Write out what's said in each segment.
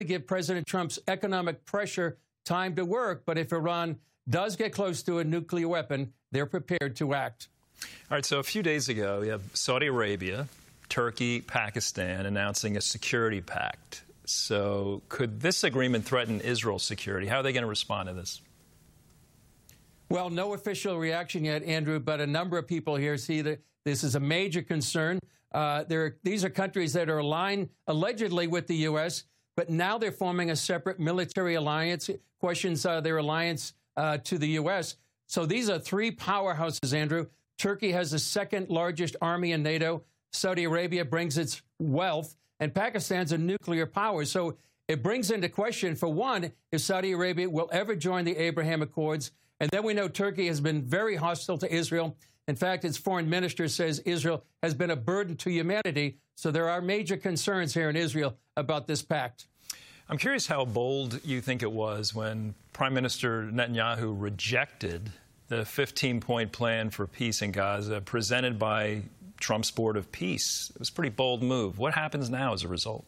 to give President Trump's economic pressure time to work. But if Iran does get close to a nuclear weapon, they're prepared to act. All right, so a few days ago, you have Saudi Arabia, Turkey, Pakistan announcing a security pact. So could this agreement threaten Israel's security? How are they going to respond to this? Well, no official reaction yet, Andrew, but a number of people here see that this is a major concern. These are countries that are aligned allegedly with the U.S., but now they're forming a separate military alliance, questions their alliance to the U.S. So these are three powerhouses, Andrew. Turkey has the second largest army in NATO. Saudi Arabia brings its wealth, and Pakistan's a nuclear power. So it brings into question, for one, if Saudi Arabia will ever join the Abraham Accords. And then we know Turkey has been very hostile to Israel. In fact, its foreign minister says Israel has been a burden to humanity. So there are major concerns here in Israel about this pact. I'm curious how bold you think it was when Prime Minister Netanyahu rejected the 15-point plan for peace in Gaza presented by Trump's Board of Peace. It was a pretty bold move. What happens now as a result?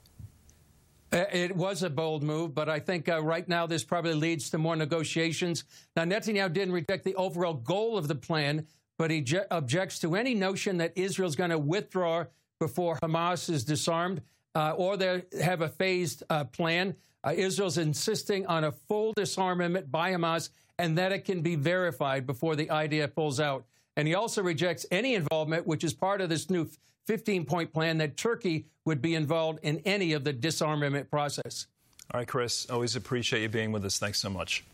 It was a bold move, but I think right now this probably leads to more negotiations. Now, Netanyahu didn't reject the overall goal of the plan, but he objects to any notion that Israel's going to withdraw before Hamas is disarmed or they have a phased plan. Israel's insisting on a full disarmament by Hamas and that it can be verified before the IDF pulls out. And he also rejects any involvement, which is part of this new 15-point plan, that Turkey would be involved in any of the disarmament process. All right, Chris, always appreciate you being with us. Thanks so much.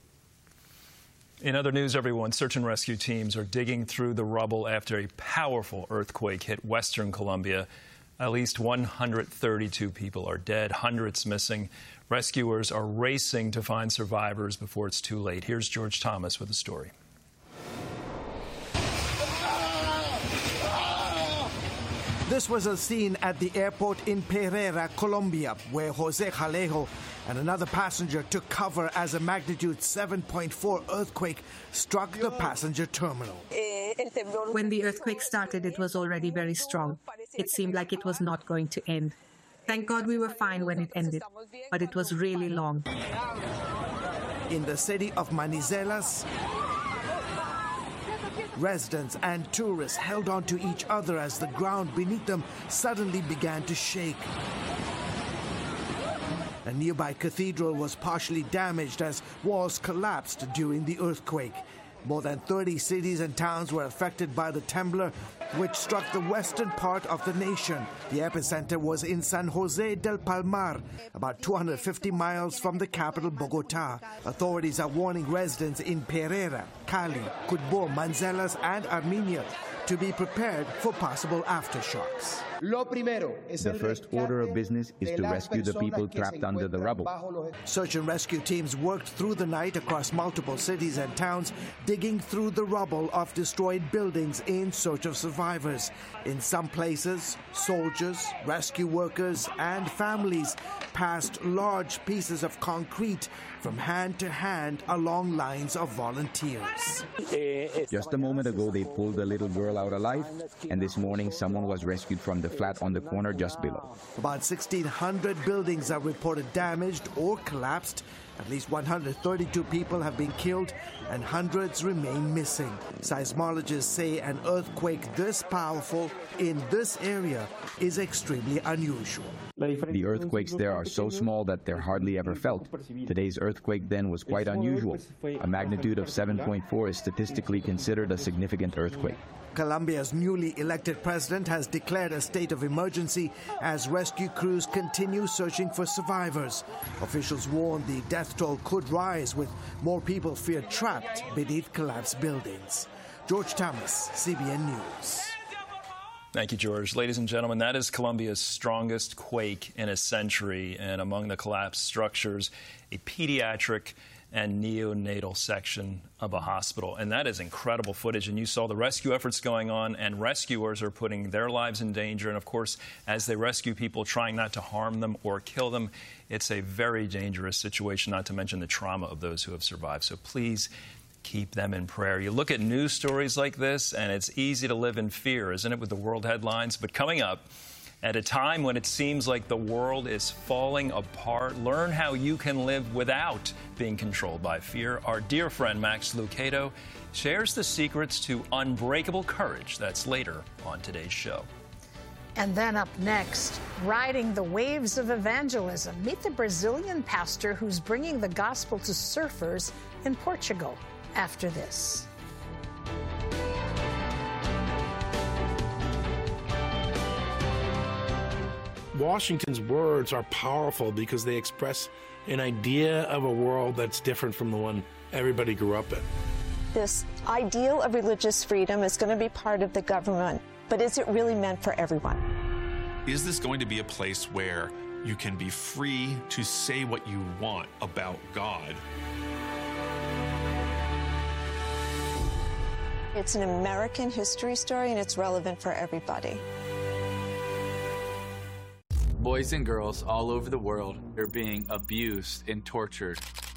In other news, everyone, search and rescue teams are digging through the rubble after a powerful earthquake hit western Colombia. At least 132 people are dead, hundreds missing. Rescuers are racing to find survivors before it's too late. Here's George Thomas with the story. This was a scene at the airport in Pereira, Colombia, where Jose Jalejo and another passenger took cover as a magnitude 7.4 earthquake struck the passenger terminal. When the earthquake started, it was already very strong. It seemed like it was not going to end. Thank God we were fine when it ended, but it was really long. In the city of Manizelas, residents and tourists held on to each other as the ground beneath them suddenly began to shake. A nearby cathedral was partially damaged as walls collapsed during the earthquake. More than 30 cities and towns were affected by the temblor, which struck the western part of the nation. The epicenter was in San Jose del Palmar, about 250 miles from the capital, Bogota. Authorities are warning residents in Pereira, Cali, Cudbo, Manizales, and Armenia to be prepared for possible aftershocks. The first order of business is to rescue the people trapped under the rubble. Search and rescue teams worked through the night across multiple cities and towns, digging through the rubble of destroyed buildings in search of survivors. In some places, soldiers, rescue workers, and families passed large pieces of concrete from hand to hand along lines of volunteers. Just a moment ago, they pulled a little girl out alive, and this morning someone was rescued from the flat on the corner just below. About 1,600 buildings are reported damaged or collapsed. At least 132 people have been killed and hundreds remain missing. Seismologists say an earthquake this powerful in this area is extremely unusual. The earthquakes there are so small that they're hardly ever felt. Today's earthquake then was quite unusual. A magnitude of 7.4 is statistically considered a significant earthquake. Colombia's newly elected president has declared a state of emergency as rescue crews continue searching for survivors. Officials warn the death toll could rise with more people feared trapped beneath collapsed buildings. George Thomas, CBN News. Thank you, George. Ladies and gentlemen, that is Colombia's strongest quake in a century. And among the collapsed structures, a pediatric and neonatal section of a hospital. And that is incredible footage. And you saw the rescue efforts going on, and rescuers are putting their lives in danger. And, of course, as they rescue people, trying not to harm them or kill them, it's a very dangerous situation, not to mention the trauma of those who have survived. So please keep them in prayer. You look at news stories like this, and it's easy to live in fear, isn't it, with the world headlines? But coming up, At a time when it seems like the world is falling apart, learn how you can live without being controlled by fear. Our dear friend Max Lucado shares the secrets to unbreakable courage. That's later on today's show. And then up next, riding the waves of evangelism. Meet the Brazilian pastor who's bringing the gospel to surfers in Portugal after this. Washington's words are powerful because they express an idea of a world that's different from the one everybody grew up in. This ideal of religious freedom is going to be part of the government, but is it really meant for everyone? Is this going to be a place where you can be free to say what you want about God? It's an American history story, and it's relevant for everybody. Boys and girls all over the world are being abused and tortured.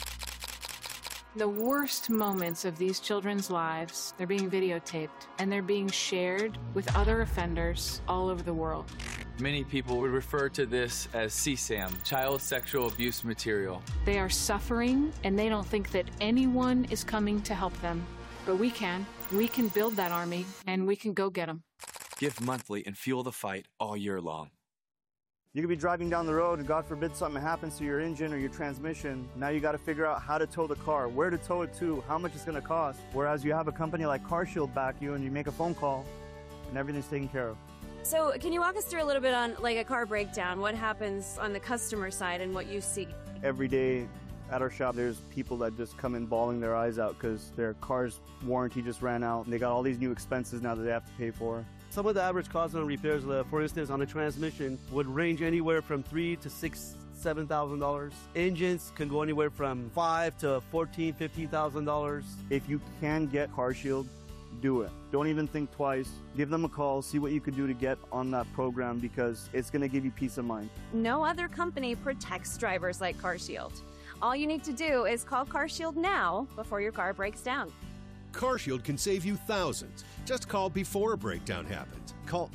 The worst moments of these children's lives, they're being videotaped and they're being shared with other offenders all over the world. Many people would refer to this as CSAM, child sexual abuse material. They are suffering and they don't think that anyone is coming to help them. But we can. We can build that army and we can go get them. Give monthly and fuel the fight all year long. You could be driving down the road and God forbid something happens to your engine or your transmission. Now you got to figure out how to tow the car, where to tow it to, how much it's going to cost. Whereas you have a company like CarShield back you and you make a phone call and everything's taken care of. So can you walk us through a little bit on like a car breakdown? What happens on the customer side and what you see? Every day at our shop, there's people that just come in bawling their eyes out because their car's warranty just ran out and they got all these new expenses now that they have to pay for. Some of the average costs on repairs, for instance, on a transmission would range anywhere from $3,000 to $7,000. Engines can go anywhere from $5,000 to $14,000, $15,000. If you can get CarShield, do it. Don't even think twice. Give them a call, see what you could do to get on that program because it's going to give you peace of mind. No other company protects drivers like CarShield. All you need to do is call CarShield now before your car breaks down. CarShield can save you thousands. Just call before a breakdown happens. Call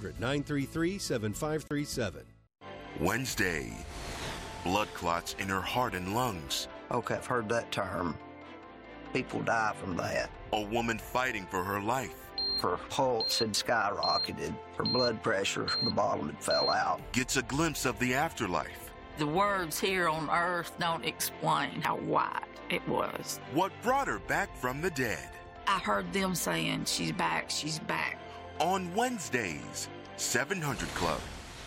800-933-7537. Wednesday, blood clots in her heart and lungs. Okay, I've heard that term. People die from that. A woman fighting for her life. Her pulse had skyrocketed. Her blood pressure, the bottom had fell out. Gets a glimpse of the afterlife. The words here on earth don't explain how wide it was. What brought her back from the dead? I heard them saying, she's back, she's back. On Wednesdays, 700 Club.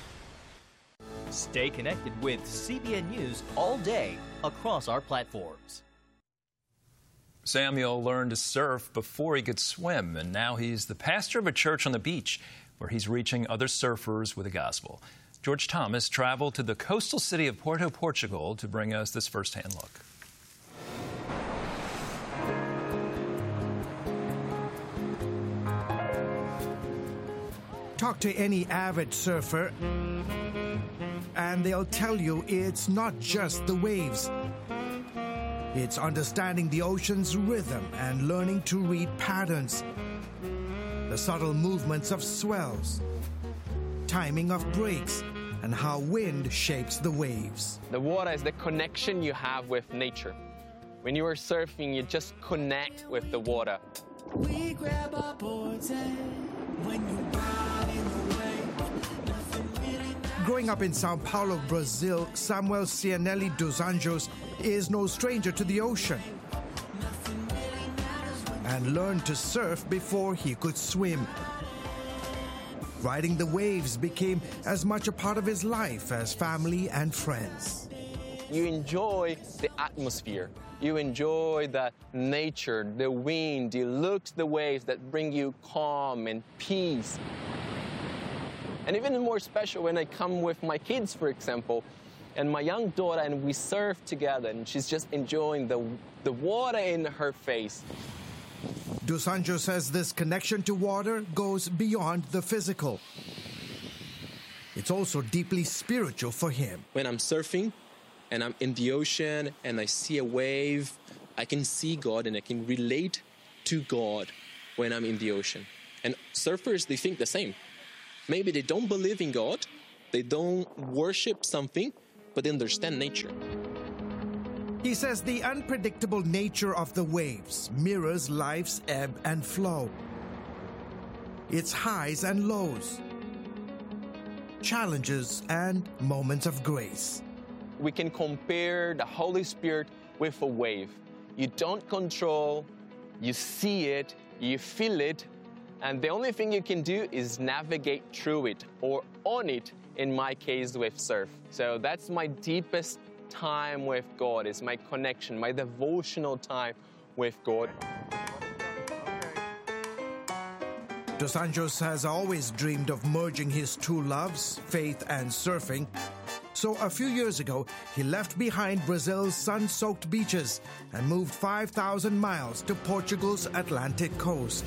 Stay connected with CBN News all day across our platforms. Samuel learned to surf before he could swim, and now he's the pastor of a church on the beach where he's reaching other surfers with the gospel. George Thomas traveled to the coastal city of Porto, Portugal to bring us this firsthand look. Talk to any avid surfer, and they'll tell you it's not just the waves. It's understanding the ocean's rhythm and learning to read patterns, the subtle movements of swells, timing of breaks, and how wind shapes the waves. The water is the connection you have with nature. When you are surfing, you just connect with the water. We grab our boards and when you ride in the wave, nothing really matters. Growing up in Sao Paulo, Brazil, Samuel Cianelli dos Anjos is no stranger to the ocean and learned to surf before he could swim. Riding the waves became as much a part of his life as family and friends. You enjoy the atmosphere. You enjoy the nature, the wind, you look at the waves that bring you calm and peace. And even more special when I come with my kids, for example, and my young daughter, and we surf together, and she's just enjoying the water in her face. Dos Anjos says this connection to water goes beyond the physical. It's also deeply spiritual for him. When I'm surfing and I'm in the ocean and I see a wave, I can see God and I can relate to God when I'm in the ocean. And surfers, they think the same. Maybe they don't believe in God, they don't worship something, but they understand nature. He says the unpredictable nature of the waves mirrors life's ebb and flow, its highs and lows, challenges and moments of grace. We can compare the Holy Spirit with a wave. You don't control, you see it, you feel it, and the only thing you can do is navigate through it or on it, in my case with surf. So that's my deepest time with God, is my connection, my devotional time with God. Dos Anjos has always dreamed of merging his two loves, faith and surfing. So a few years ago, he left behind Brazil's sun-soaked beaches and moved 5,000 miles to Portugal's Atlantic coast.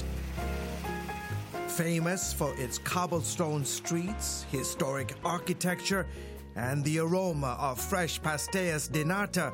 Famous for its cobblestone streets, historic architecture, and the aroma of fresh pastéis de nata,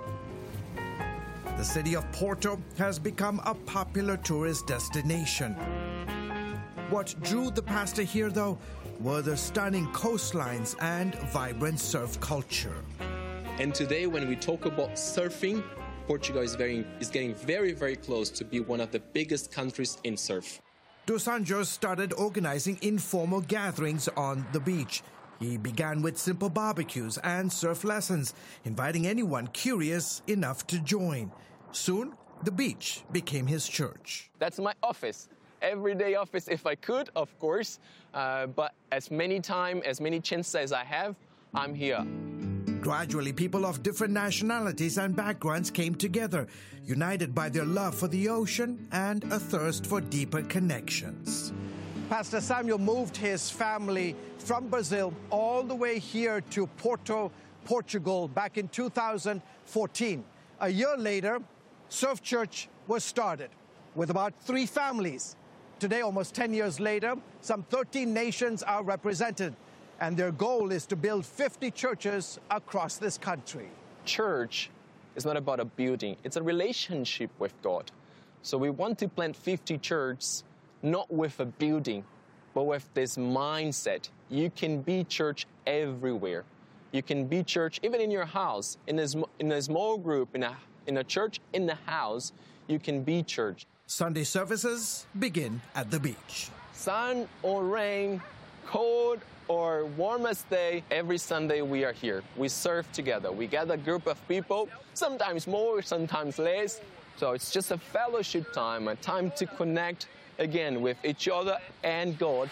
the city of Porto has become a popular tourist destination. What drew the pastor here, though, were the stunning coastlines and vibrant surf culture. And today, when we talk about surfing, Portugal is getting very, very close to be one of the biggest countries in surf. Dos Anjos started organizing informal gatherings on the beach. He began with simple barbecues and surf lessons, inviting anyone curious enough to join. Soon, the beach became his church. That's my office. Everyday office if I could, of course, but as many chances as I have, I'm here. Gradually, people of different nationalities and backgrounds came together, united by their love for the ocean and a thirst for deeper connections. Pastor Samuel moved his family from Brazil all the way here to Porto, Portugal, back in 2014. A year later, Surf Church was started with about 3 families. Today, almost 10 years later, some 13 nations are represented, and their goal is to build 50 churches across this country. Church is not about a building, it's a relationship with God. So we want to plant 50 churches, not with a building, but with this mindset. You can be church everywhere. You can be church even in your house, in a small group, in a church in the house, you can be church. Sunday services begin at the beach. Sun or rain, cold or warmest day, every Sunday we are here. We serve together. We gather a group of people, sometimes more, sometimes less. So it's just a fellowship time, a time to connect again with each other and God.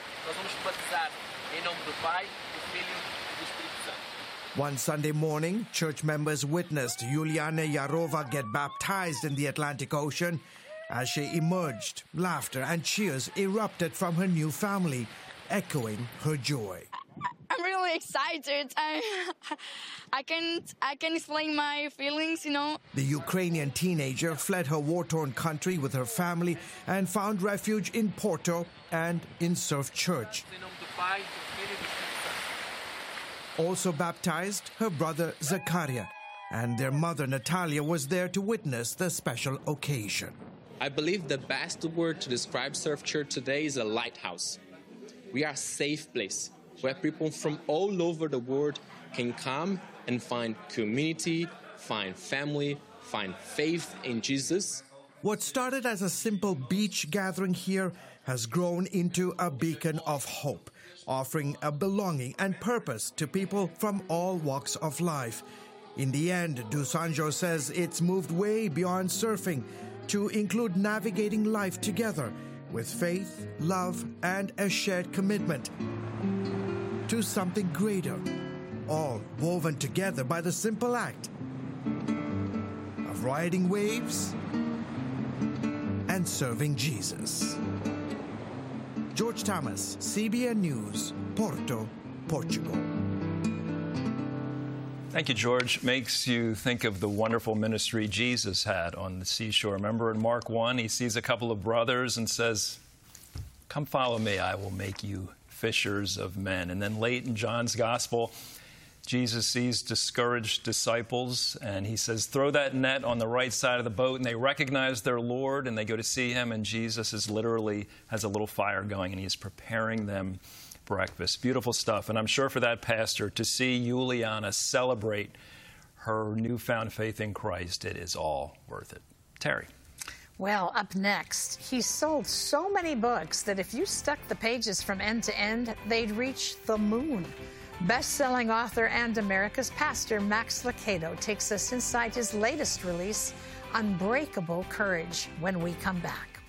One Sunday morning, church members witnessed Juliana Yarova get baptized in the Atlantic Ocean. As she emerged, laughter and cheers erupted from her new family, echoing her joy. I'm really excited. I can explain my feelings, you know. The Ukrainian teenager fled her war-torn country with her family and found refuge in Porto and in Surf Church. Also baptized, her brother Zakaria, and their mother Natalia was there to witness the special occasion. I believe the best word to describe Surf Church today is a lighthouse. We are a safe place where people from all over the world can come and find community, find family, find faith in Jesus. What started as a simple beach gathering here has grown into a beacon of hope, offering a belonging and purpose to people from all walks of life. In the end, Dos Anjos says it's moved way beyond surfing to include navigating life together with faith, love, and a shared commitment to something greater, all woven together by the simple act of riding waves and serving Jesus. George Thomas, CBN News, Porto, Portugal. Thank you, George. Makes you think of the wonderful ministry Jesus had on the seashore. Remember in Mark 1, he sees a couple of brothers and says, "Come follow me, I will make you fishers of men." And then late in John's Gospel, Jesus sees discouraged disciples and he says, "Throw that net on the right side of the boat." And they recognize their Lord and they go to see him, and Jesus is literally has a little fire going and he's preparing them breakfast. Beautiful stuff. And I'm sure for that pastor to see Juliana celebrate her newfound faith in Christ, it is all worth it. Terry. Well, up next, he sold so many books that if you stuck the pages from end to end, they'd reach the moon. Best-selling author and America's pastor Max Lucado takes us inside his latest release, Unbreakable Courage, when we come back.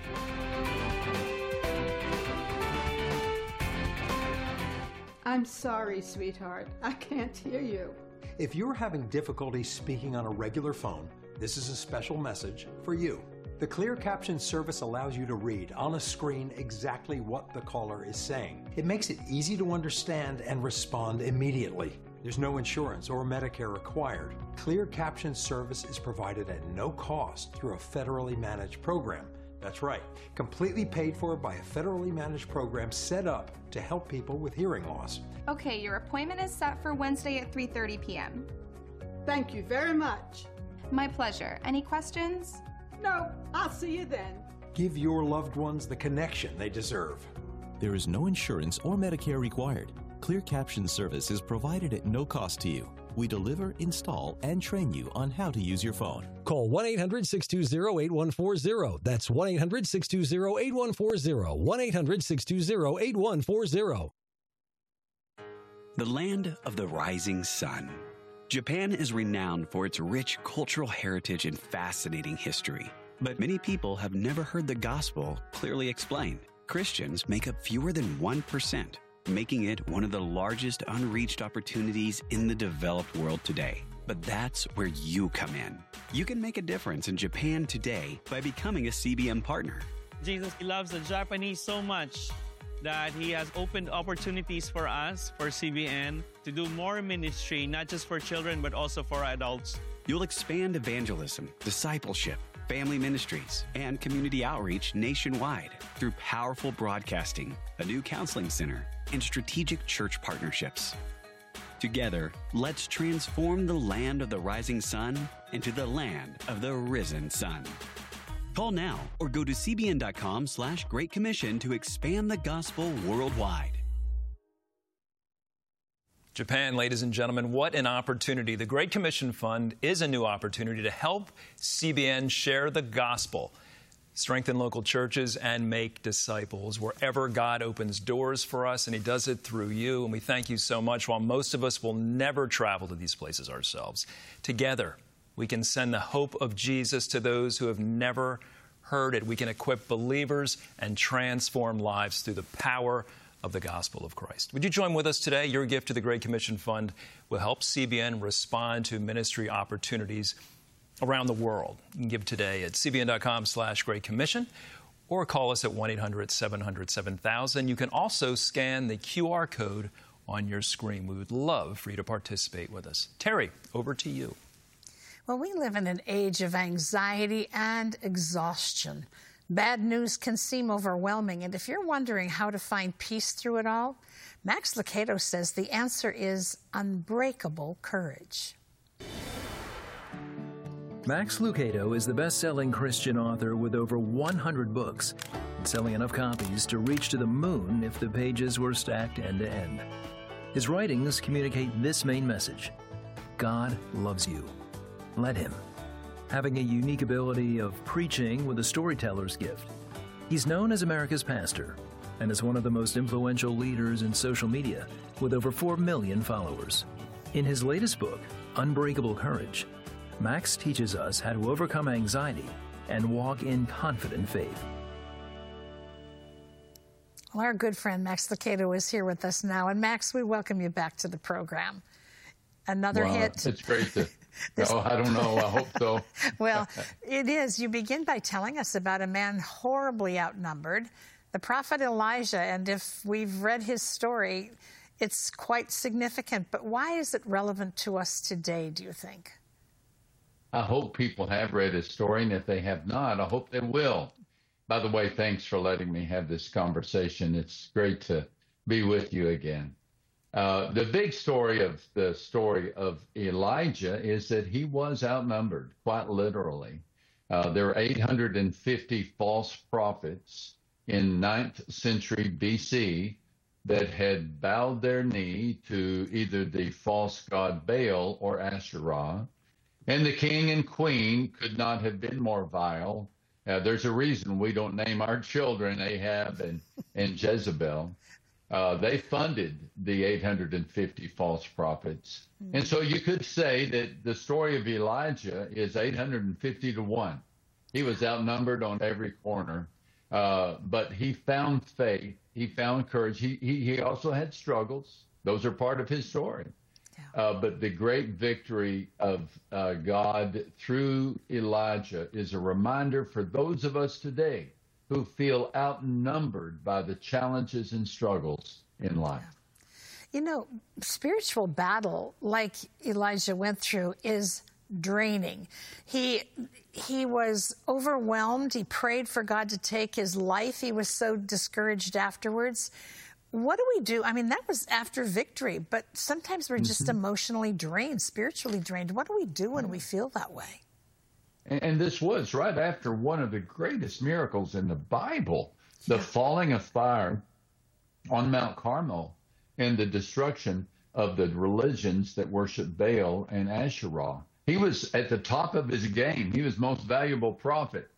I'm sorry, sweetheart. I can't hear you. If you're having difficulty speaking on a regular phone, this is a special message for you. The Clear Caption service allows you to read on a screen exactly what the caller is saying. It makes it easy to understand and respond immediately. There's no insurance or Medicare required. Clear Caption service is provided at no cost through a federally managed program. That's right, completely paid for by a federally managed program set up to help people with hearing loss. Okay, your appointment is set for Wednesday at 3:30 p.m. Thank you very much. My pleasure. Any questions? No, I'll see you then. Give your loved ones the connection they deserve. There is no insurance or Medicare required. Clear Caption service is provided at no cost to you. We deliver, install, and train you on how to use your phone. Call 1-800-620-8140. That's 1-800-620-8140. 1-800-620-8140. The land of the rising sun. Japan is renowned for its rich cultural heritage and fascinating history. But many people have never heard the gospel clearly explained. Christians make up fewer than 1%, making it one of the largest unreached opportunities in the developed world today. But that's where you come in. You can make a difference in Japan today by becoming a CBN partner. Jesus loves the Japanese so much that he has opened opportunities for us, for CBN, to do more ministry, not just for children, but also for adults. You'll expand evangelism, discipleship, family ministries, and community outreach nationwide through powerful broadcasting, a new counseling center, and strategic church partnerships. Together, let's transform the land of the rising sun into the land of the risen sun. Call now or go to cbn.com/Great Commission to expand the gospel worldwide. Japan, ladies and gentlemen, what an opportunity. The Great Commission Fund is a new opportunity to help CBN share the gospel, strengthen local churches, and make disciples wherever God opens doors for us, and he does it through you. And we thank you so much. While most of us will never travel to these places ourselves, together we can send the hope of Jesus to those who have never heard it. We can equip believers and transform lives through the power of the gospel of Christ. Would you join with us today? Your gift to the Great Commission Fund will help CBN respond to ministry opportunities around the world. You can give today at cbn.com/Great Commission or call us at 1-800-700-7000. You can also scan the QR code on your screen. We would love for you to participate with us. Terry, over to you. Well, we live in an age of anxiety and exhaustion. Bad news can seem overwhelming, and if you're wondering how to find peace through it all, Max Lucado says the answer is unbreakable courage. Max Lucado is the best-selling Christian author with over 100 books, and selling enough copies to reach to the moon if the pages were stacked end to end. His writings communicate this main message: God loves you. Let him. Having a unique ability of preaching with a storyteller's gift, he's known as America's pastor and is one of the most influential leaders in social media with over 4 million followers. In his latest book, Unbreakable Courage, Max teaches us how to overcome anxiety and walk in confident faith. Well, our good friend Max Lucado is here with us now. And Max, we welcome you back to the program. Another hit. It's great to... No, I don't know. I hope so. Well, it is. You begin by telling us about a man horribly outnumbered, the prophet Elijah. And if we've read his story, it's quite significant. But why is it relevant to us today, do you think? I hope people have read his story, and if they have not, I hope they will. By the way, thanks for letting me have this conversation. It's great to be with you again. The big story of Elijah is that he was outnumbered, quite literally. There were 850 false prophets in 9th century BC that had bowed their knee to either the false god Baal or Asherah. And the king and queen could not have been more vile. There's a reason we don't name our children Ahab and Jezebel. They funded the 850 false prophets. And so you could say that the story of Elijah is 850 to 1. He was outnumbered on every corner, but he found faith. He found courage. He also had struggles. Those are part of his story. But the great victory of God through Elijah is a reminder for those of us today who feel outnumbered by the challenges and struggles in life. You know, spiritual battle, like Elijah went through, is draining. He was overwhelmed. He prayed for God to take his life. He was so discouraged afterwards. What do we do? I mean, that was after victory, but sometimes we're just emotionally drained, spiritually drained. What do we do when we feel that way? And this was right after one of the greatest miracles in the Bible, the falling of fire on Mount Carmel and the destruction of the religions that worship Baal and Asherah. He was at the top of his game. He was most valuable prophet.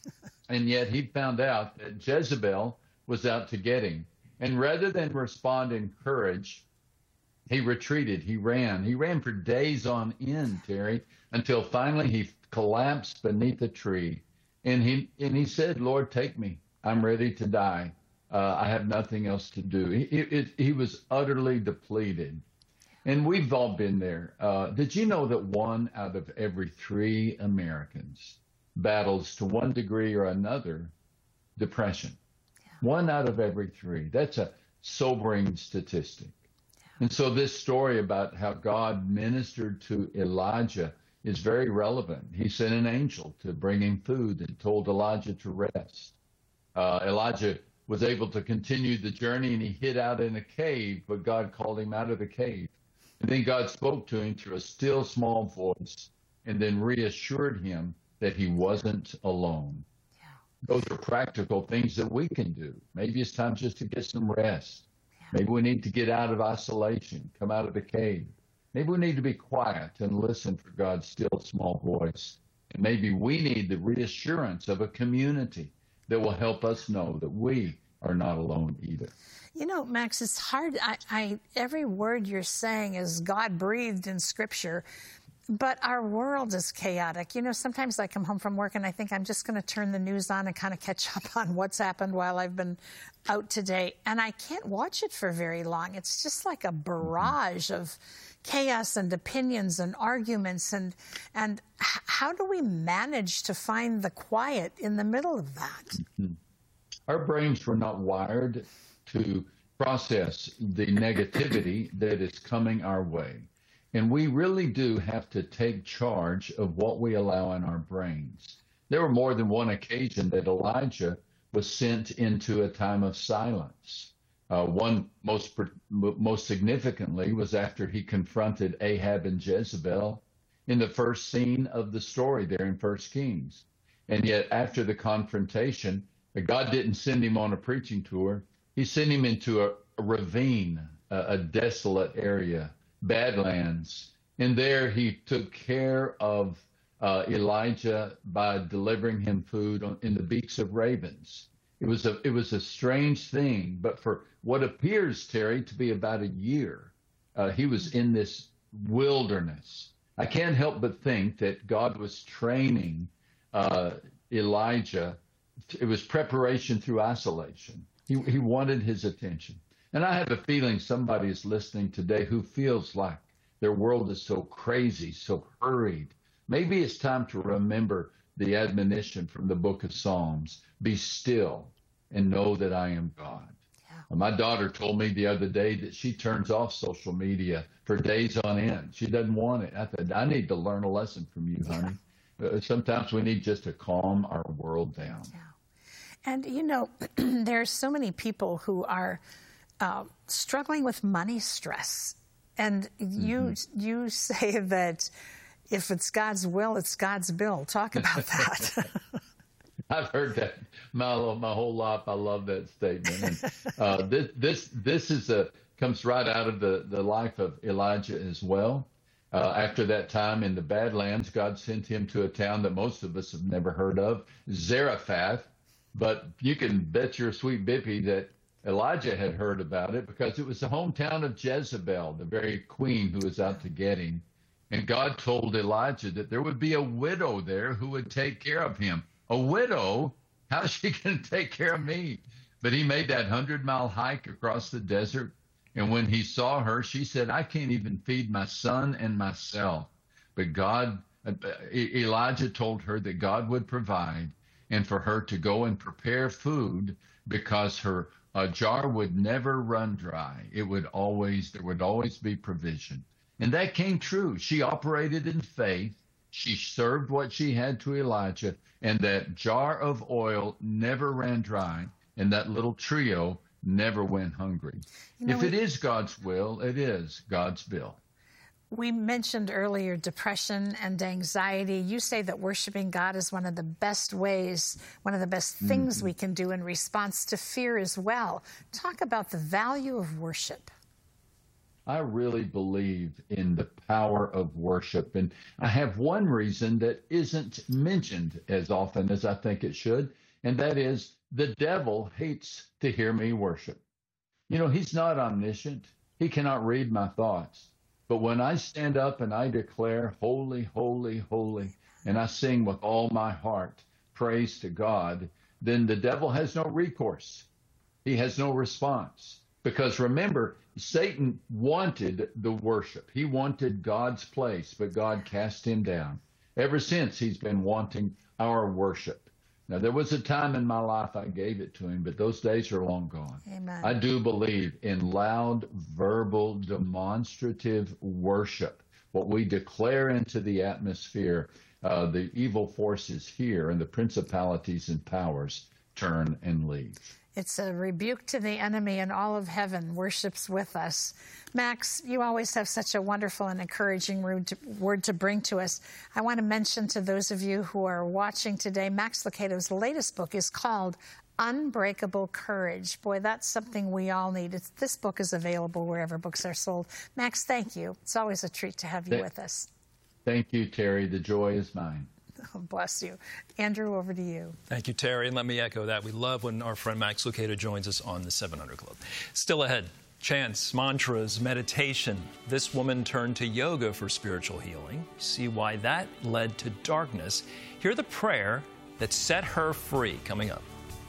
And yet he found out that Jezebel was out to get him. And rather than respond in courage, he retreated. He ran. He ran for days on end, Terry, until finally he collapsed beneath a tree. And he said, Lord, take me. I'm ready to die. I have nothing else to do. He was utterly depleted. And we've all been there. Did you know that 1 out of every 3 Americans battles to one degree or another depression? 1 out of every 3. That's a sobering statistic. And so this story about how God ministered to Elijah is very relevant. He sent an angel to bring him food and told Elijah to rest. Elijah was able to continue the journey, and he hid out in a cave, but God called him out of the cave. And then God spoke to him through a still small voice and then reassured him that he wasn't alone. Those are practical things that we can do. Maybe it's time just to get some rest. Maybe we need to get out of isolation, come out of the cave. Maybe we need to be quiet and listen for God's still small voice. And maybe we need the reassurance of a community that will help us know that we are not alone either. You know, Max, it's hard. Every word you're saying is God-breathed in Scripture. But our world is chaotic. You know, sometimes I come home from work and I think I'm just going to turn the news on and kind of catch up on what's happened while I've been out today. And I can't watch it for very long. It's just like a barrage of chaos and opinions and arguments. And how do we manage to find the quiet in the middle of that? Our brains were not wired to process the negativity that is coming our way. And we really do have to take charge of what we allow in our brains. There were more than one occasion that Elijah was sent into a time of silence. One most significantly was after he confronted Ahab and Jezebel in the first scene of the story there in 1 Kings. And yet after the confrontation, God didn't send him on a preaching tour. He sent him into a ravine, a desolate area, Badlands. And there he took care of Elijah by delivering him food in the beaks of ravens. It was a strange thing, but for what appears, Terry, to be about a year, he was in this wilderness. I can't help but think that God was training Elijah. It was preparation through isolation. He wanted his attention. And I have a feeling somebody is listening today who feels like their world is so crazy, so hurried. Maybe it's time to remember the admonition from the book of Psalms, be still and know that I am God. Yeah. My daughter told me the other day that she turns off social media for days on end. She doesn't want it. I said, I need to learn a lesson from you, honey. Sometimes we need just to calm our world down. Yeah. And, you know, there are so many people who are struggling with money stress. And you say that if it's God's will, it's God's bill. Talk about that. I've heard that my whole life. I love that statement. And this comes right out of the life of Elijah as well. After that time in the Badlands, God sent him to a town that most of us have never heard of, Zarephath. But you can bet your sweet bippy that Elijah had heard about it, because it was the hometown of Jezebel, the very queen who was out to get him. And God told Elijah that there would be a widow there who would take care of him. A widow? How's she going to take care of me? But he made that 100-mile hike across the desert. And when he saw her, she said, I can't even feed my son and myself. But Elijah told her that God would provide, and for her to go and prepare food, because her jar would never run dry. There would always be provision. And that came true. She operated in faith. She served what she had to Elijah, and that jar of oil never ran dry, and that little trio never went hungry. If it is God's will, it is God's bill. We mentioned earlier depression and anxiety. You say that worshiping God is one of the best ways, one of the best things we can do in response to fear as well. Talk about the value of worship. I really believe in the power of worship. And I have one reason that isn't mentioned as often as I think it should, and that is the devil hates to hear me worship. You know, he's not omniscient. He cannot read my thoughts. But when I stand up and I declare, holy, holy, holy, and I sing with all my heart, praise to God, then the devil has no recourse. He has no response. Because remember, Satan wanted the worship. He wanted God's place, but God cast him down. Ever since, he's been wanting our worship. Now, there was a time in my life I gave it to him, but those days are long gone. Amen. I do believe in loud, verbal, demonstrative worship. What we declare into the atmosphere, the evil forces here and the principalities and powers turn and leave. It's a rebuke to the enemy, and all of heaven worships with us. Max, you always have such a wonderful and encouraging word to bring to us. I want to mention to those of you who are watching today, Max Lucado's latest book is called Unbreakable Courage. Boy, that's something we all need. This book is available wherever books are sold. Max, thank you. It's always a treat to have you with us. Thank you, Terry. The joy is mine. Oh, bless you. Andrew, over to you. Thank you, Terry. And let me echo that. We love when our friend Max Lucado joins us on the 700 Club. Still ahead, chants, mantras, meditation. This woman turned to yoga for spiritual healing. See why that led to darkness. Hear the prayer that set her free, coming up.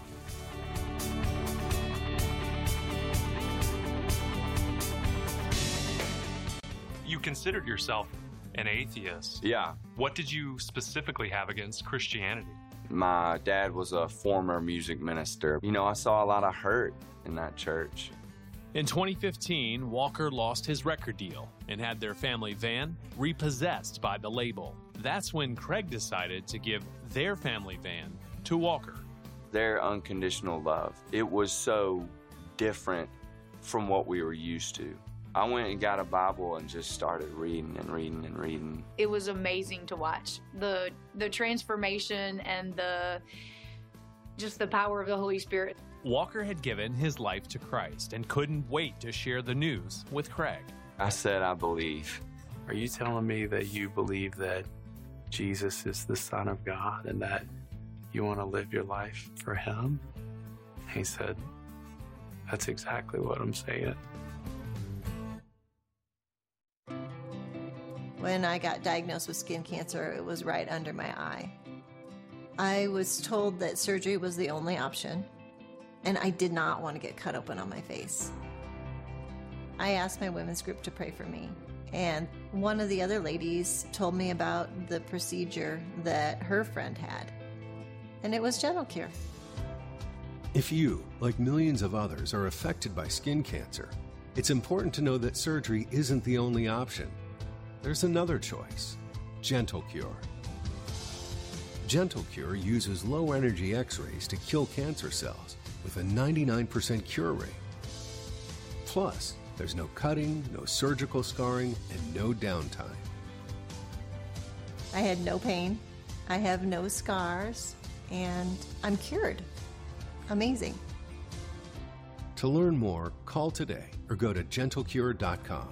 You considered yourself an atheist. Yeah. What did you specifically have against Christianity? My dad was a former music minister. You know, I saw a lot of hurt in that church. In 2015, Walker lost his record deal and had their family van repossessed by the label. That's when Craig decided to give their family van to Walker. Their unconditional love, it was so different from what we were used to. I went and got a Bible and just started reading and reading and reading. It was amazing to watch. The transformation and just the power of the Holy Spirit. Walker had given his life to Christ and couldn't wait to share the news with Craig. I said, I believe. Are you telling me that you believe that Jesus is the Son of God and that you want to live your life for him? He said, that's exactly what I'm saying. When I got diagnosed with skin cancer, it was right under my eye. I was told that surgery was the only option, and I did not want to get cut open on my face. I asked my women's group to pray for me, and one of the other ladies told me about the procedure that her friend had, and it was Gentle Cure. If you, like millions of others, are affected by skin cancer, it's important to know that surgery isn't the only option. There's another choice, Gentle Cure. Gentle Cure uses low-energy X-rays to kill cancer cells with a 99% cure rate. Plus, there's no cutting, no surgical scarring, and no downtime. I had no pain, I have no scars, and I'm cured. amazing. To learn more, call today or go to GentleCure.com.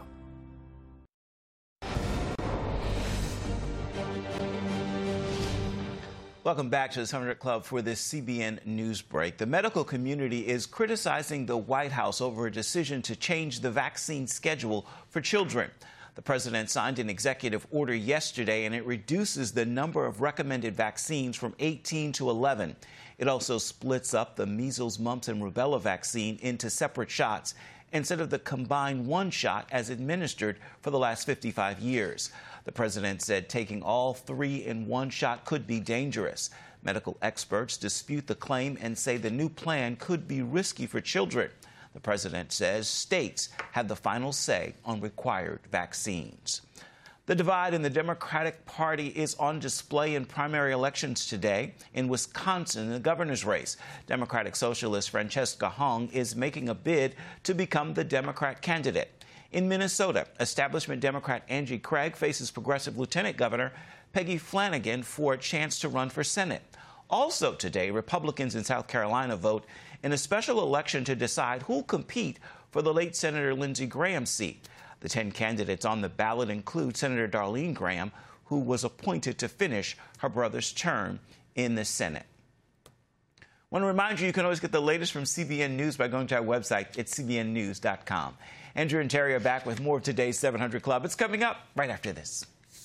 Welcome back to the 700 Club for this CBN News break. The medical community is criticizing the White House over a decision to change the vaccine schedule for children. The president signed an executive order yesterday, and it reduces the number of recommended vaccines from 18 to 11. It also splits up the measles, mumps, and rubella vaccine into separate shots instead of the combined one shot as administered for the last 55 years. The president said taking all three in one shot could be dangerous. Medical experts dispute the claim and say the new plan could be risky for children. The president says states have the final say on required vaccines. The divide in the Democratic Party is on display in primary elections today. In Wisconsin, in the governor's race, Democratic Socialist Francesca Hong is making a bid to become the Democrat candidate. In Minnesota, establishment Democrat Angie Craig faces progressive Lieutenant Governor Peggy Flanagan for a chance to run for Senate. Also today, Republicans in South Carolina vote in a special election to decide who'll compete for the late Senator Lindsey Graham's seat. The 10 candidates on the ballot include Senator Darlene Graham, who was appointed to finish her brother's term in the Senate. I want to remind you, you can always get the latest from CBN News by going to our website at cbnnews.com. Andrew and Terry are back with more of today's 700 Club. It's coming up right after this.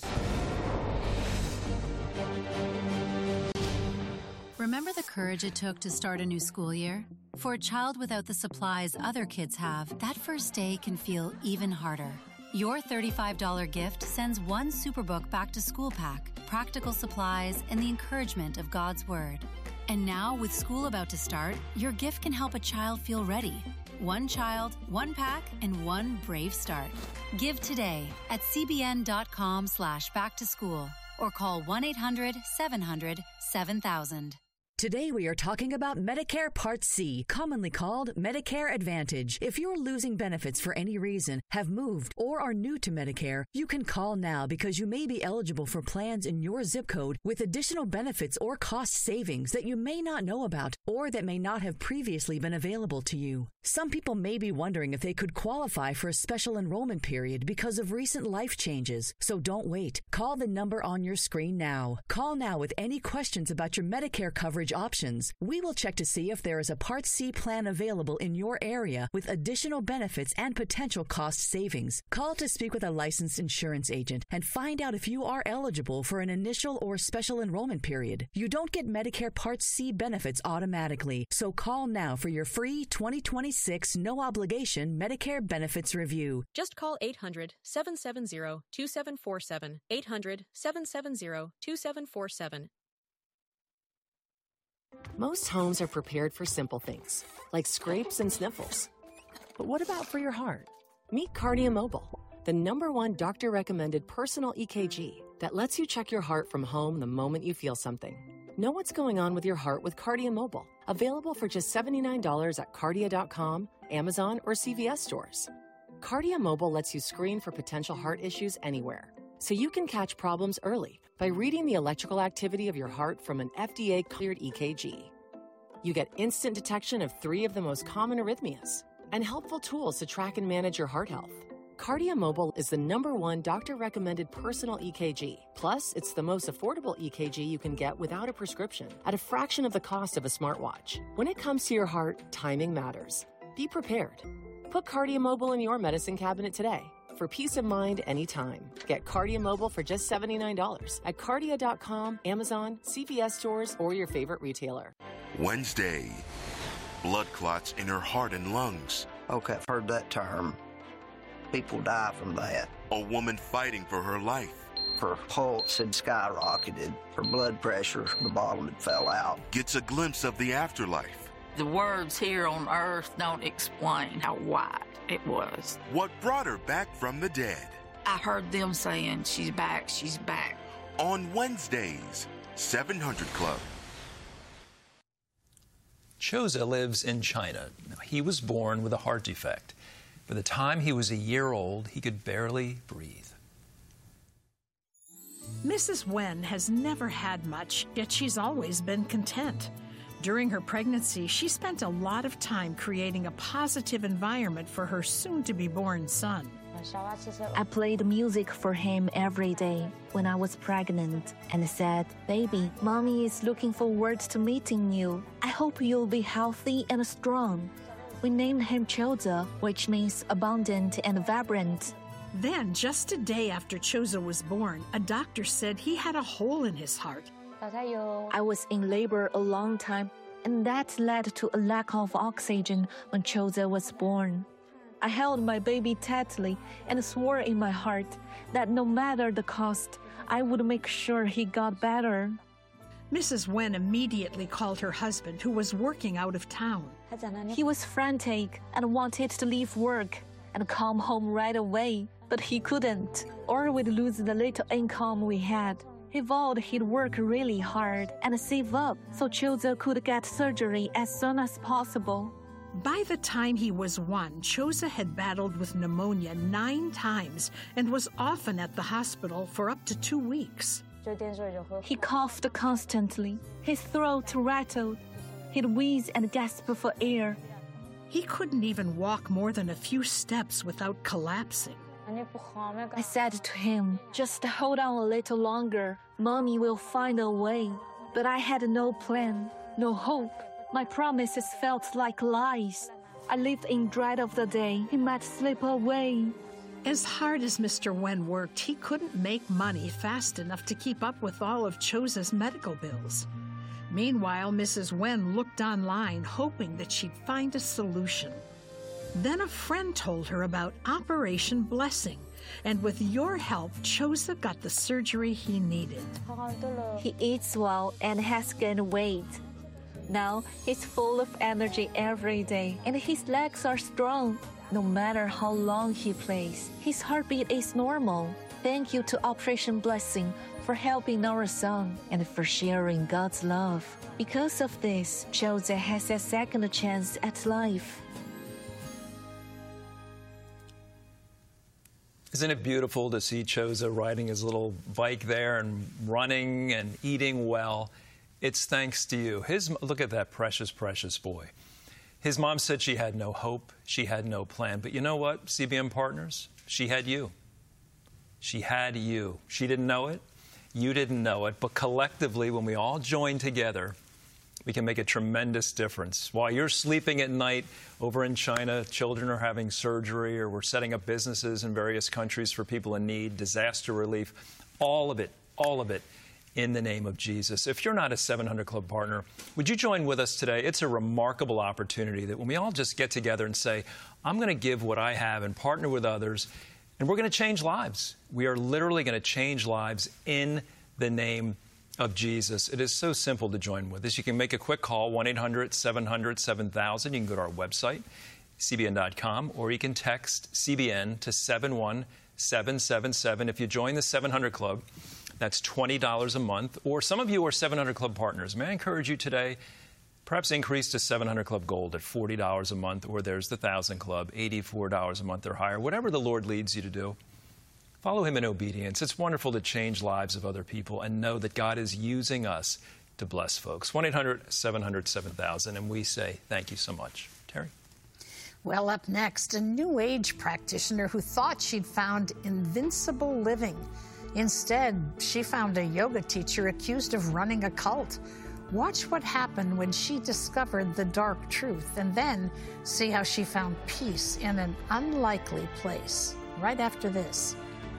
Remember the courage it took to start a new school year? For a child without the supplies other kids have, that first day can feel even harder. Your $35 gift sends one Superbook back to school pack, practical supplies, and the encouragement of God's Word. And now, with school about to start, your gift can help a child feel ready. One child, one pack, and one brave start. Give today at cbn.com/backtoschool or call 1-800-700-7000. Today we are talking about Medicare Part C, commonly called Medicare Advantage. If you're losing benefits for any reason, have moved, or are new to Medicare, you can call now because you may be eligible for plans in your zip code with additional benefits or cost savings that you may not know about or that may not have previously been available to you. Some people may be wondering if they could qualify for a special enrollment period because of recent life changes. So don't wait. Call the number on your screen now. Call now with any questions about your Medicare coverage options. We will check to see if there is a Part C plan available in your area with additional benefits and potential cost savings. Call to speak with a licensed insurance agent and find out if you are eligible for an initial or special enrollment period. You don't get Medicare Part C benefits automatically, so call now for your free 2026 no-obligation Medicare benefits review. Just call 800-770-2747, 800-770-2747. Most homes are prepared for simple things, like scrapes and sniffles. But what about for your heart? Meet Cardia Mobile, the #1 doctor-recommended personal EKG that lets you check your heart from home the moment you feel something. Know what's going on with your heart with Cardia Mobile, available for just $79 at Cardia.com, Amazon, or CVS stores. Cardia Mobile lets you screen for potential heart issues anywhere, so you can catch problems early by reading the electrical activity of your heart from an FDA-cleared EKG. You get instant detection of 3 of the most common arrhythmias and helpful tools to track and manage your heart health. Cardia Mobile is the #1 doctor-recommended personal EKG. Plus, it's the most affordable EKG you can get without a prescription at a fraction of the cost of a smartwatch. When it comes to your heart, timing matters. Be prepared. Put Cardia Mobile in your medicine cabinet today. For peace of mind anytime. Get Cardia Mobile for just $79 at Cardia.com, Amazon, CVS stores, or your favorite retailer. Wednesday, blood clots in her heart and lungs. Okay, I've heard that term. People die from that. A woman fighting for her life. Her pulse had skyrocketed. Her blood pressure, the bottom had fell out. Gets a glimpse of the afterlife. The words here on earth don't explain how wide it was. What brought her back from the dead? I heard them saying, she's back, she's back. On Wednesdays, 700 Club. Choza lives in China. He was born with a heart defect. By the time he was a year old, he could barely breathe. Mrs. Wen has never had much, yet she's always been content. During her pregnancy, she spent a lot of time creating a positive environment for her soon-to-be-born son. I played music for him every day when I was pregnant and said, "Baby, Mommy is looking forward to meeting you. I hope you'll be healthy and strong." We named him Choza, which means abundant and vibrant. Then, just a day after Choza was born, a doctor said he had a hole in his heart. I was in labor a long time, and that led to a lack of oxygen when Choza was born. I held my baby tightly and swore in my heart that no matter the cost, I would make sure he got better. Mrs. Wen immediately called her husband, who was working out of town. He was frantic and wanted to leave work and come home right away, but he couldn't, or we'd lose the little income we had. He vowed he'd work really hard and save up so Choza could get surgery as soon as possible. By the time he was 1, Choza had battled with pneumonia 9 times and was often at the hospital for up to 2 weeks. He coughed constantly. His throat rattled. He'd wheeze and gasp for air. He couldn't even walk more than a few steps without collapsing. I said to him, "Just hold on a little longer. Mommy will find a way." But I had no plan, no hope. My promises felt like lies. I lived in dread of the day he might slip away. As hard as Mr. Wen worked, he couldn't make money fast enough to keep up with all of Choza's medical bills. Meanwhile, Mrs. Wen looked online, hoping that she'd find a solution. Then a friend told her about Operation Blessing, and with your help, Choza got the surgery he needed. He eats well and has gained weight. Now he's full of energy every day, and his legs are strong. No matter how long he plays, his heartbeat is normal. Thank you to Operation Blessing for helping our son and for sharing God's love. Because of this, Choza has a second chance at life. Isn't it beautiful to see Choza riding his little bike there and running and eating well? It's thanks to you. Look at that precious, precious boy. His mom said she had no hope, she had no plan. But you know what, CBN partners? She had you. She had you. She didn't know it. You didn't know it. But collectively, when we all join together, we can make a tremendous difference. While you're sleeping at night over in China, children are having surgery, or we're setting up businesses in various countries for people in need, disaster relief, all of it in the name of Jesus. If you're not a 700 Club partner, would you join with us today? It's a remarkable opportunity that when we all just get together and say, I'm going to give what I have and partner with others, and we're going to change lives. We are literally going to change lives in the name of Jesus. It is so simple to join with us. You can make a quick call, 1-800-700-7000. You can go to our website, cbn.com, or you can text CBN to 71777. If you join the 700 Club, that's $20 a month. Or some of you are 700 Club partners. May I encourage you today, perhaps increase to 700 Club Gold at $40 a month, or there's the 1,000 Club, $84 a month or higher. Whatever the Lord leads you to do, follow him in obedience. It's wonderful to change lives of other people and know that God is using us to bless folks. 1-800-700-7000. And we say thank you so much. Terry? Well, up next, a New Age practitioner who thought she'd found invincible living. Instead, she found a yoga teacher accused of running a cult. Watch what happened when she discovered the dark truth, and then see how she found peace in an unlikely place. Right after this.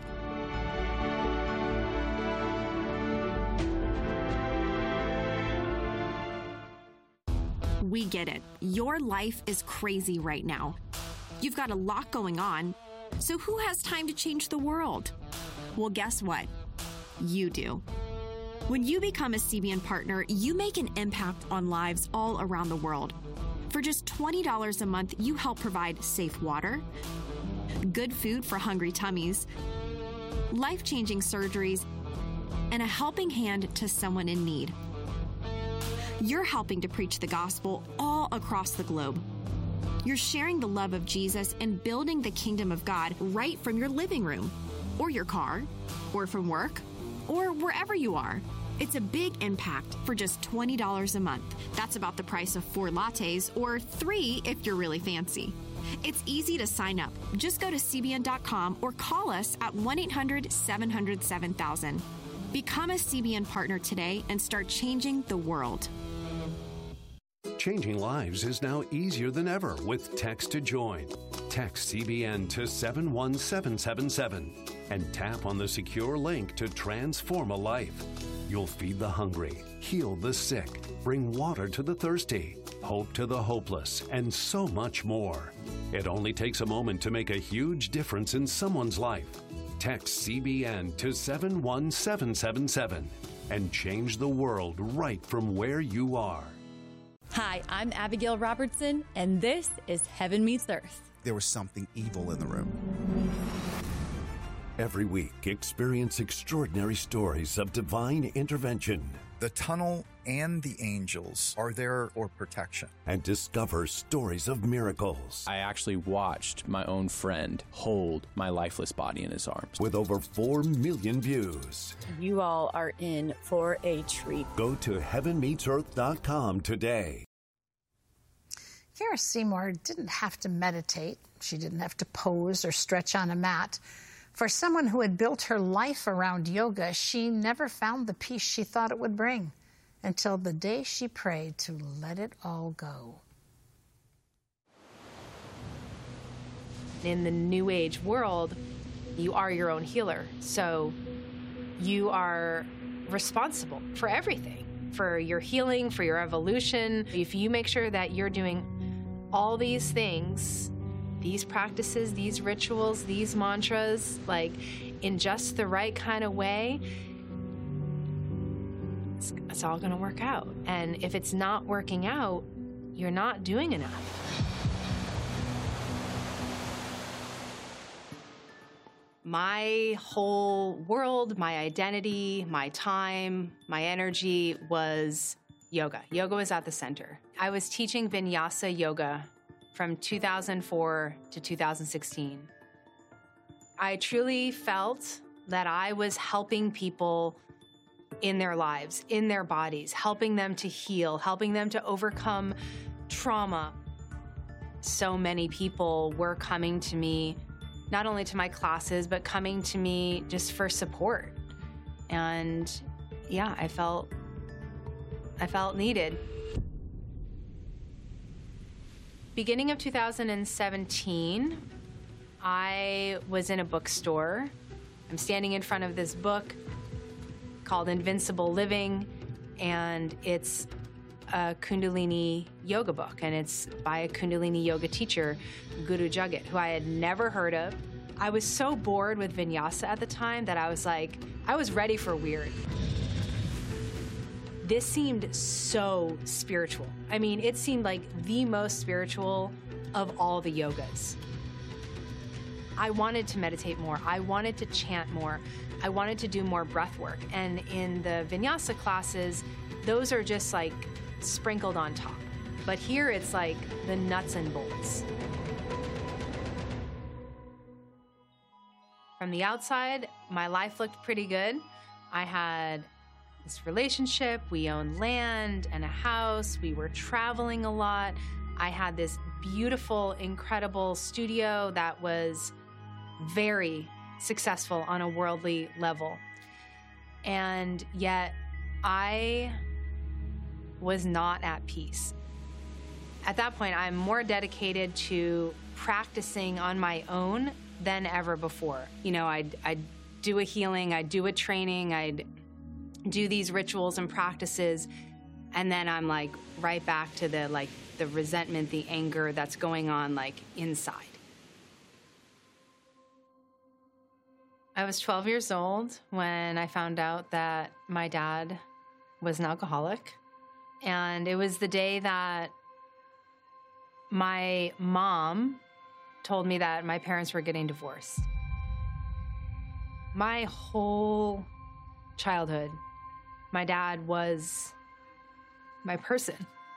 We get it. Your life is crazy right now. You've got a lot going on. So who has time to change the world? Well, guess what? You do. When you become a CBN partner, you make an impact on lives all around the world. For just $20 a month, you help provide safe water, good food for hungry tummies, life-changing surgeries, and a helping hand to someone in need. You're helping to preach the gospel all across the globe. You're sharing the love of Jesus and building the kingdom of God right from your living room, or your car, or from work, or wherever you are. It's a big impact for just $20 a month. That's about the price of 4 lattes or 3 if you're really fancy. It's easy to sign up. Just go to CBN.com or call us at 1-800-700-7000. Become a CBN partner today and start changing the world. Changing lives is now easier than ever with Text to Join. Text CBN to 71777 and tap on the secure link to transform a life. You'll feed the hungry, heal the sick, bring water to the thirsty, hope to the hopeless, and so much more. It only takes a moment to make a huge difference in someone's life. Text CBN to 71777 and change the world right from where you are. Hi, I'm Abigail Robertson, and this is Heaven Meets Earth. There was something evil in the room. Every week, experience extraordinary stories of divine intervention. The tunnel and the angels are there for protection. And discover stories of miracles. I actually watched my own friend hold my lifeless body in his arms. With over 4 million views. You all are in for a treat. Go to heavenmeetsearth.com today. Kara Seymour didn't have to meditate. She didn't have to pose or stretch on a mat. For someone who had built her life around yoga, she never found the peace she thought it would bring until the day she prayed to let it all go. In the New Age world, you are your own healer. So you are responsible for everything, for your healing, for your evolution. If you make sure that you're doing all these things, these practices, these rituals, these mantras, like in just the right kind of way, it's all going to work out. And if it's not working out, you're not doing enough. My whole world, my identity, my time, my energy was yoga. Yoga was at the center. I was teaching Vinyasa yoga from 2004 to 2016. I truly felt that I was helping people in their lives, in their bodies, helping them to heal, helping them to overcome trauma. So many people were coming to me, not only to my classes, but coming to me just for support. And yeah, I felt needed. Beginning of 2017, I was in a bookstore. I'm standing in front of this book called Invincible Living, and it's a Kundalini yoga book, and it's by a Kundalini yoga teacher, Guru Jagat, who I had never heard of. I was so bored with Vinyasa at the time that I was ready for weird. This seemed so spiritual. I mean, it seemed like the most spiritual of all the yogas. I wanted to meditate more. I wanted to chant more. I wanted to do more breath work. And in the Vinyasa classes, those are just like sprinkled on top. But here it's like the nuts and bolts. From the outside, my life looked pretty good. I had this relationship, we owned land and a house, we were traveling a lot. I had this beautiful, incredible studio that was very successful on a worldly level. And yet I was not at peace. At that point, I'm more dedicated to practicing on my own than ever before. You know, I'd do a healing, I'd do a training, I'd do these rituals and practices, and then I'm like right back to the resentment, the anger that's going on like inside. I was 12 years old when I found out that my dad was an alcoholic, and it was the day that my mom told me that my parents were getting divorced. My whole childhood, my dad was my person.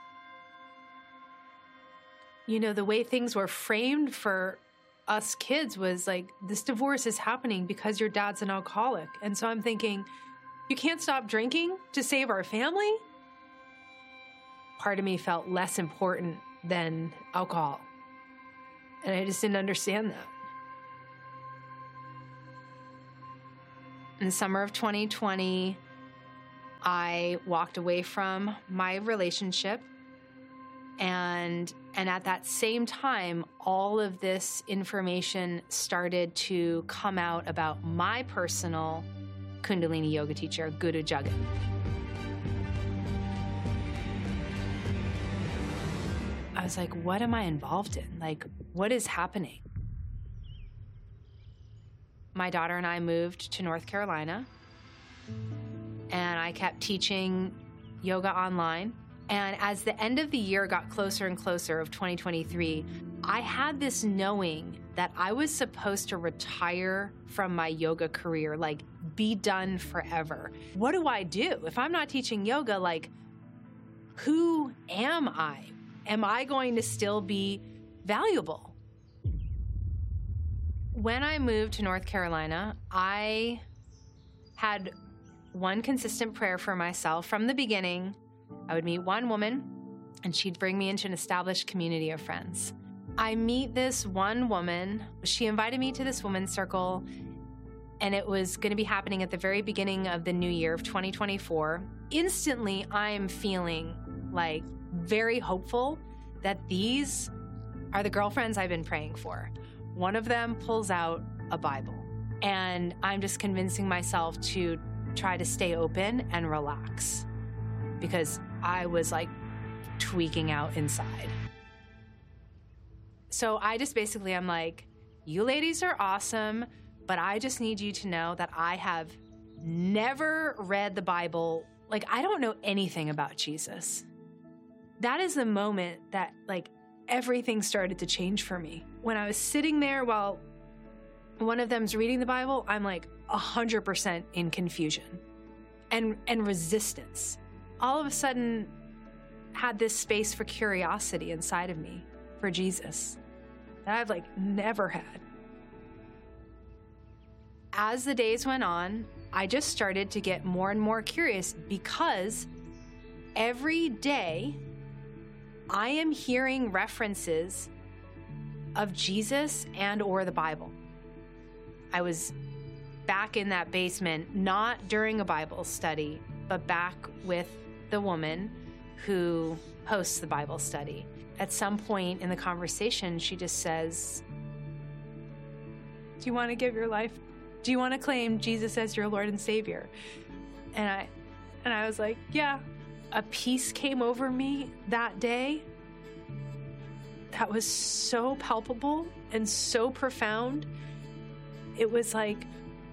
You know, the way things were framed for us kids was like, this divorce is happening because your dad's an alcoholic. And so I'm thinking, You can't stop drinking to save our family? Part of me felt less important than alcohol. And I just didn't understand that. In the summer of 2020, I walked away from my relationship. And at that same time, all of this information started to come out about my personal Kundalini yoga teacher, Guru Jagat. I was like, what am I involved in? Like, what is happening? My daughter and I moved to North Carolina, and I kept teaching yoga online. And as the end of the year got closer and closer of 2023, I had this knowing that I was supposed to retire from my yoga career, like be done forever. What do I do? If I'm not teaching yoga, like, who am I? Am I going to still be valuable? When I moved to North Carolina, I had one consistent prayer for myself from the beginning. I would meet one woman, and she'd bring me into an established community of friends. I meet this one woman. She invited me to this women's circle, and it was going to be happening at the very beginning of the new year of 2024. Instantly, I'm feeling like very hopeful that these are the girlfriends I've been praying for. One of them pulls out a Bible, and I'm just convincing myself to try to stay open and relax, because I was like tweaking out inside. So I just basically, I'm like, you ladies are awesome, but I just need you to know that I have never read the Bible. Like, I don't know anything about Jesus. That is the moment that like everything started to change for me. When I was sitting there while one of them's reading the Bible, I'm like 100% in confusion and resistance. All of a sudden, had this space for curiosity inside of me for Jesus that I've like never had. As the days went on, I just started to get more and more curious, because every day I am hearing references of Jesus and or the Bible. I was back in that basement, not during a Bible study, but back with the woman who hosts the Bible study. At some point in the conversation, she just says, do you want to give your life? Do you want to claim Jesus as your Lord and Savior? And I was like, yeah. A peace came over me that day that was so palpable and so profound. It was like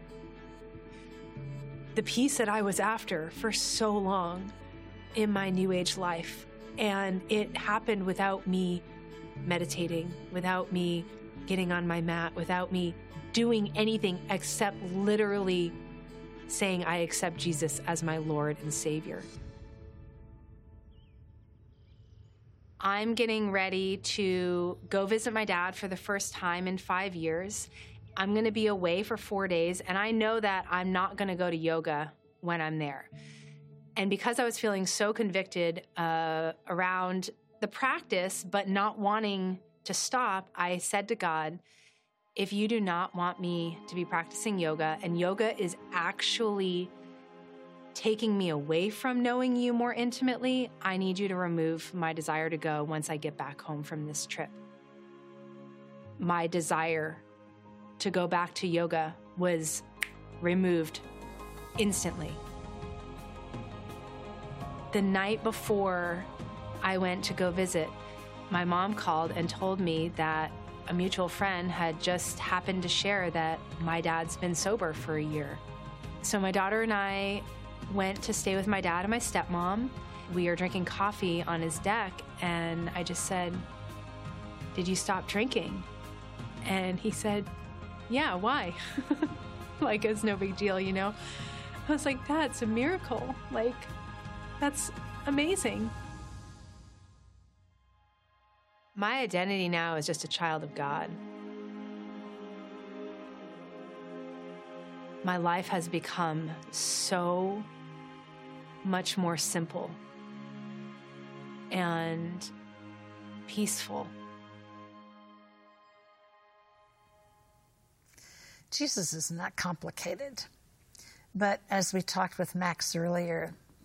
the peace that I was after for so long in my New Age life. And it happened without me meditating, without me getting on my mat, without me doing anything except literally saying, I accept Jesus as my Lord and Savior. I'm getting ready to go visit my dad for the first time in 5 years. I'm going to be away for 4 days, and I know that I'm not going to go to yoga when I'm there. And because I was feeling so convicted around the practice, but not wanting to stop, I said to God, if you do not want me to be practicing yoga, and yoga is actually taking me away from knowing you more intimately, I need you to remove my desire to go once I get back home from this trip. My desire to go back to yoga was removed instantly. The night before I went to go visit, my mom called and told me that a mutual friend had just happened to share that my dad's been sober for a year. So my daughter and I went to stay with my dad and my stepmom. We were drinking coffee on his deck, and I just said, did you stop drinking? And he said, yeah, why? Like, it's no big deal, you know? I was like, that's a miracle. Like, that's amazing. My identity now is just a child of God. my life has become so much more simple and peaceful. Jesus is not complicated. But as we talked with Max earlier,